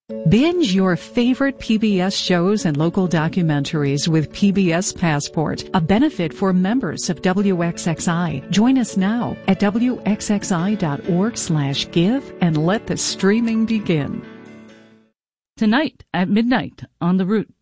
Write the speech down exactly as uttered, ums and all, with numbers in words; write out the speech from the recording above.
Binge your favorite P B S shows and local documentaries with P B S Passport, a benefit for members of W X X I. Join us now at W X X I dot org slash give and let the streaming begin. Tonight at midnight on The Root.